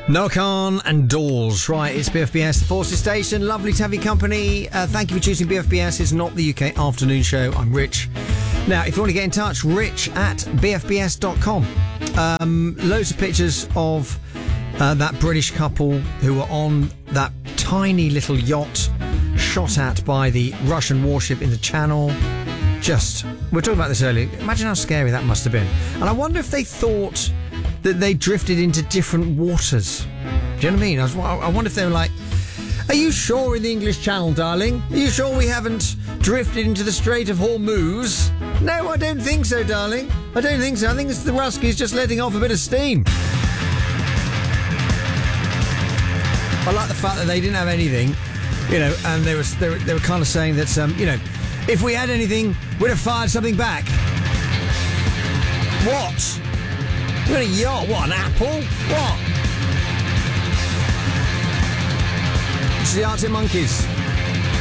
Noah Khan and Doors. Right, it's BFBS, the Forces Station. Lovely to have your company. Thank you for choosing BFBS. It's not the UK afternoon show. I'm Rich. Now, if you want to get in touch, rich@bfbs.com. Loads of pictures of that British couple who were on that tiny little yacht shot at by the Russian warship in the Channel. We were talking about this earlier. Imagine how scary that must have been. And I wonder if they thought that they drifted into different waters. Do you know what I mean? I wonder if they were like, are you sure in the English Channel, darling? Are you sure we haven't drifted into the Strait of Hormuz? No, I don't think so, darling. I don't think so. I think it's the Ruskies just letting off a bit of steam. I like the fact that they didn't have anything, and they were kind of saying that, if we had anything, we'd have fired something back. What? You're in a yacht? What, an apple? What? It's the Arctic Monkeys.